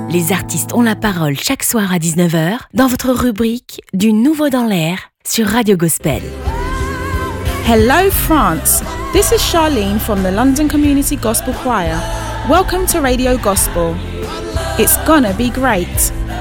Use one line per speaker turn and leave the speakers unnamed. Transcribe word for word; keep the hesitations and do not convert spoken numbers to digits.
Les artistes ont la parole chaque soir à dix-neuf heures dans votre rubrique Du Nouveau dans l'air sur Radio Gospel.
Hello France, this is Charlene from the London Community Gospel Choir. Welcome to Radio Gospel. It's gonna be great.